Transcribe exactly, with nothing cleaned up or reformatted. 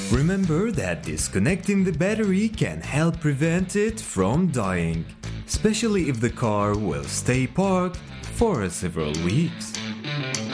Remember that disconnecting the battery can help prevent it from dying, especially if the car will stay parked for several weeks.